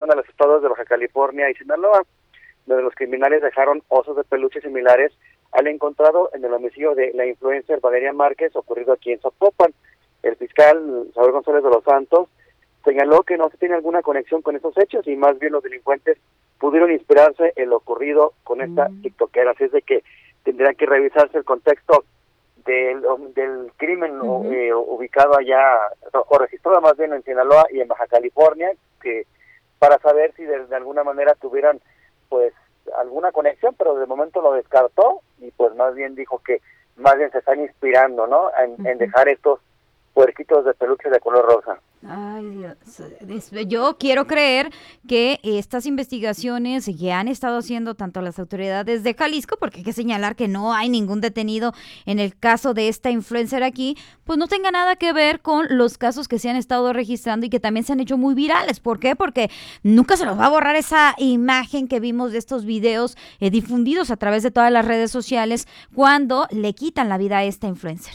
a los estados de Baja California y Sinaloa, donde los criminales dejaron osos de peluche similares al encontrado en el homicidio de la influencer Valeria Márquez, ocurrido aquí en Zapopan. El fiscal Saúl González de los Santos señaló que no se tiene alguna conexión con estos hechos y más bien los delincuentes pudieron inspirarse en lo ocurrido con esta tiktokera. Así es de que tendrá que revisarse el contexto del crimen ubicado allá, o registrado más bien en Sinaloa y en Baja California, que para saber si de alguna manera tuvieran pues alguna conexión, pero de momento lo descartó y pues más bien dijo que más bien se están inspirando, ¿no? En dejar estos puerquitos de peluche de color rosa. Ay, Dios. Yo quiero creer que estas investigaciones que han estado haciendo tanto las autoridades de Jalisco, porque hay que señalar que no hay ningún detenido en el caso de esta influencer aquí, pues no tenga nada que ver con los casos que se han estado registrando y que también se han hecho muy virales. ¿Por qué? Porque nunca se nos va a borrar esa imagen que vimos de estos videos difundidos a través de todas las redes sociales cuando le quitan la vida a esta influencer.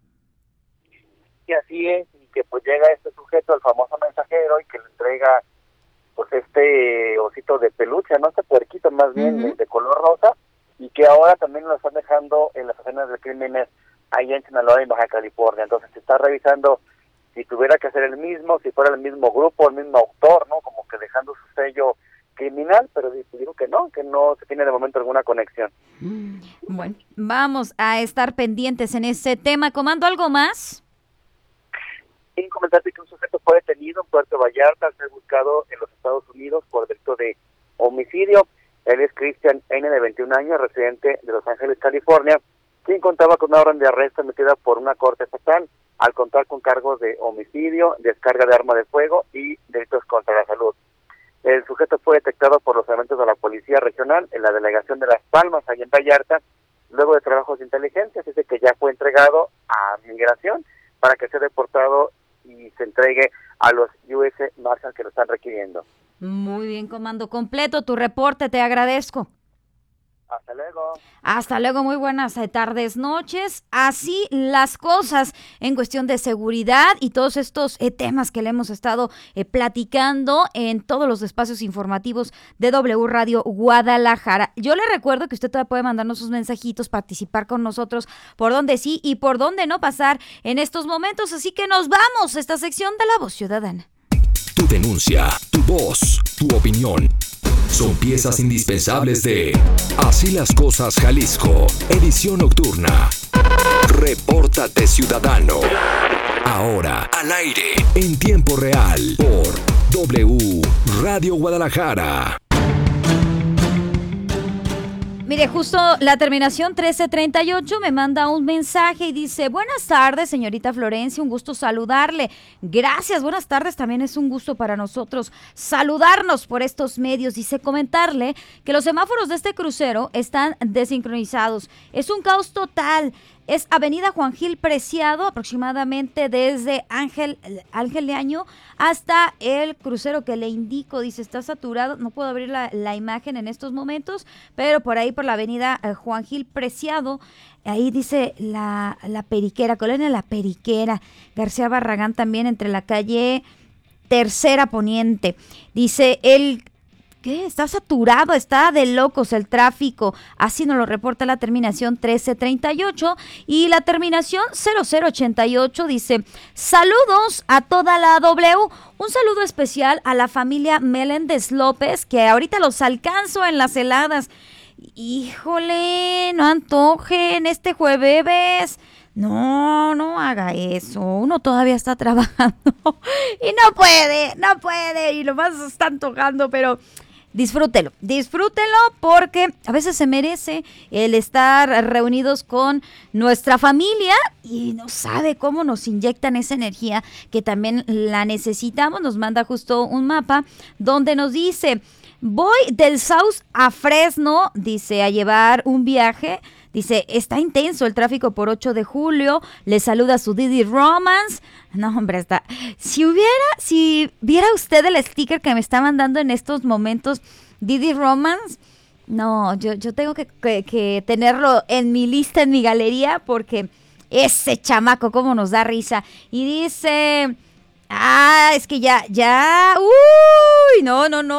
Y así es, y que pues llega este sujeto, el famoso mensajero, y que le entrega pues este osito de peluche, no, este puerquito más bien de color rosa, y que ahora también lo están dejando en las escenas de crímenes ahí en Sinaloa y Baja California. Entonces se está revisando si tuviera que hacer el mismo, si fuera el mismo grupo, el mismo autor, ¿no? Como que dejando su sello criminal, pero digo que no se tiene de momento alguna conexión. Bueno, vamos a estar pendientes en ese tema. ¿Comando algo más? Sin comentarte que un sujeto fue detenido en Puerto Vallarta al ser buscado en los Estados Unidos por delito de homicidio. Él es Cristian N., de 21 años, residente de Los Ángeles, California, quien contaba con una orden de arresto emitida por una corte estatal al contar con cargos de homicidio, descarga de arma de fuego y delitos contra la salud. El sujeto fue detectado por los elementos de la Policía Regional en la delegación de Las Palmas, allá en Vallarta, luego de trabajos de inteligencia, así que ya fue entregado a Migración para que sea deportado y se entregue a los US Marshals que lo están requiriendo. Muy bien, comando completo, tu reporte, te agradezco. Hasta luego. Hasta luego, muy buenas tardes, noches. Así las cosas en cuestión de seguridad y todos estos temas que le hemos estado platicando en todos los espacios informativos de W Radio Guadalajara. Yo le recuerdo que usted todavía puede mandarnos sus mensajitos, participar con nosotros por donde sí y por donde no pasar en estos momentos. Así que nos vamos a esta sección de La Voz Ciudadana. Tu denuncia, tu voz, tu opinión son piezas indispensables de Así las Cosas Jalisco, edición nocturna. Repórtate Ciudadano. Ahora, al aire, en tiempo real, por W Radio Guadalajara. Mire, justo la terminación 1338 me manda un mensaje y dice: buenas tardes, señorita Florencia, un gusto saludarle. Gracias, buenas tardes, también es un gusto para nosotros saludarnos por estos medios. Dice, comentarle que los semáforos de este crucero están desincronizados. Es un caos total. Es Avenida Juan Gil Preciado, aproximadamente desde Ángel Leaño hasta el crucero que le indico. Dice, está saturado, no puedo abrir la imagen en estos momentos, pero por ahí por la avenida Juan Gil Preciado, ahí dice la Periquera, Colonia La Periquera, García Barragán también entre la calle Tercera Poniente. Dice, ¿qué? Está saturado, está de locos el tráfico. Así nos lo reporta la terminación 1338 y la terminación 0088 dice: saludos a toda la W. Un saludo especial a la familia Meléndez López, que ahorita los alcanzo en las heladas. Híjole, no antojen este jueves. No haga eso, uno todavía está trabajando y no puede, y nomás se está antojando, pero disfrútelo porque a veces se merece el estar reunidos con nuestra familia y no sabe cómo nos inyectan esa energía que también la necesitamos. Nos manda justo un mapa donde nos dice: voy del South a Fresno, dice, a llevar un viaje. Dice, está intenso el tráfico por 8 de julio. Le saluda su Didi Romance. No, hombre, está. Si viera usted el sticker que me está mandando en estos momentos, Didi Romance, no, yo tengo que tenerlo en mi lista, en mi galería, porque ese chamaco cómo nos da risa. Y dice, es que ya, uy, no.